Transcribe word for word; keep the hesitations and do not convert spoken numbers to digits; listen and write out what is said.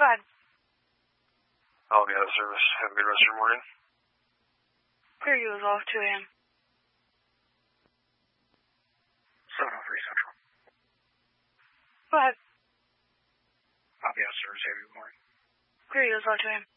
ahead. I'll be out of service. Have a good rest of your morning. Clear you as well, two a.m. seven oh three Central. Go ahead. I'll be out of service. Have a good morning. Clear you as well, two a.m.